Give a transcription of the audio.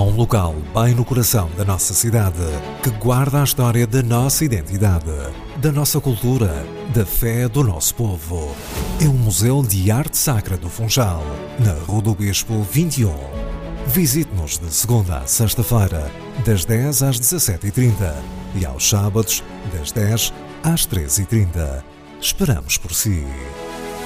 um local bem no coração da nossa cidade, que guarda a história da nossa identidade, da nossa cultura, da fé do nosso povo. É o Museu de Arte Sacra do Funchal, na Rua do Bispo 21. Visite-nos de segunda a sexta-feira, das 10 às 17h30 e aos sábados, das 10 às 13h30. Esperamos por si.